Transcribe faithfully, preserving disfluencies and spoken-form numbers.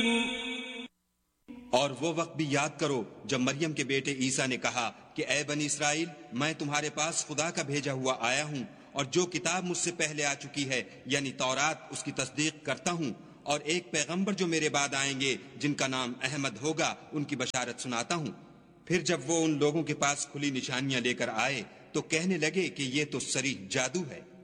और वो वक्त भी याद करो जब मरियम के बेटे ईसा ने कहा कि ऐ बनी इसराइल, मैं तुम्हारे पास खुदा का भेजा हुआ आया हूँ, और जो किताब मुझसे पहले आ चुकी है यानी तौरात, उसकी तस्दीक करता हूँ, और एक पैगंबर जो मेरे बाद आएंगे जिनका नाम अहमद होगा, उनकी बशारत सुनाता हूँ। फिर जब वो उन लोगों के पास खुली निशानियां लेकर आए तो कहने लगे कि ये तो सरीह जादू है।